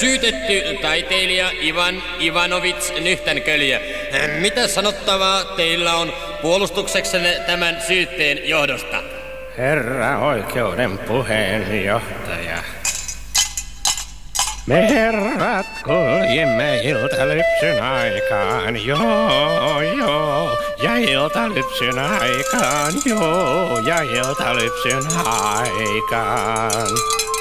Syytetty taiteilija Ivan Ivanovits Nyhtänkölje. Mitä sanottavaa teillä on puolustukseksenne tämän syytteen johdosta? Herra oikeuden puheenjohtaja. Me herrat kuljimme iltalypsyn aikaan, joo, ja iltalypsyn aikaan, joo, ja iltalypsyn aikaan.